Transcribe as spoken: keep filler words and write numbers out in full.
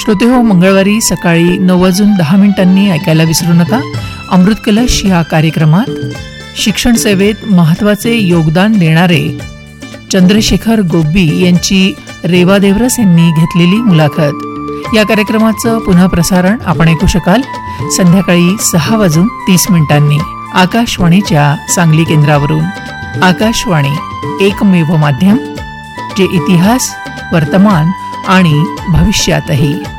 श्रोतेहो, मंगळवारी सकाळी नऊ वाजून दहा मिनिटांनी ऐकायला विसरू नका अमृत कलश या कार्यक्रमात शिक्षण सेवेत महत्त्वाचे योगदान देणारे चंद्रशेखर गोब्बी यांची रेवा देवरस यांनी घेतलेली मुलाखत. या कार्यक्रमाचं पुन्हा प्रसारण आपण ऐकू शकाल संध्याकाळी सहा वाजून तीस मिनिटांनी आकाशवाणीच्या सांगली केंद्रावरून. आकाशवाणी एकमेव माध्यम जे इतिहास, वर्तमान आणि भविष्यातही